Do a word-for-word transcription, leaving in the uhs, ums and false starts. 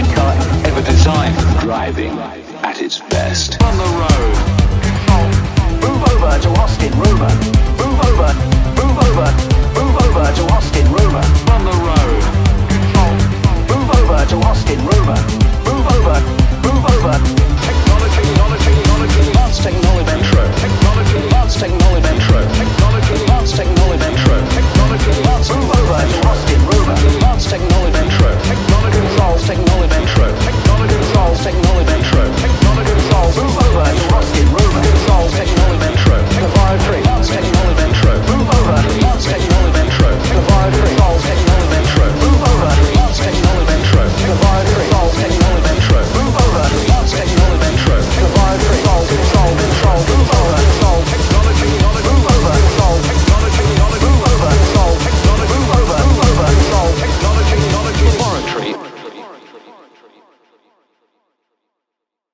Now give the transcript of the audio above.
car ever designed for driving at its best. On the road. Move over to Austin Rumor. Move over, move over, move over to Austin Rumor. On the road. Move over to Austin Rumor.